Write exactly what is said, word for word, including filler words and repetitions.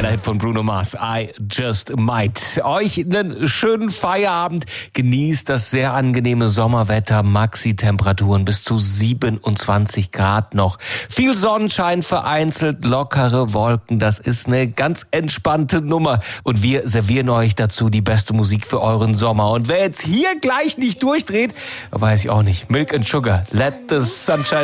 Kleiner Hit von Bruno Mars, I Just Might. Euch einen schönen Feierabend. Genießt das sehr angenehme Sommerwetter. Maxi-Temperaturen bis zu siebenundzwanzig Grad noch. Viel Sonnenschein, vereinzelt lockere Wolken. Das ist eine ganz entspannte Nummer. Und wir servieren euch dazu die beste Musik für euren Sommer. Und wer jetzt hier gleich nicht durchdreht, weiß ich auch nicht. Milk and Sugar, let the sunshine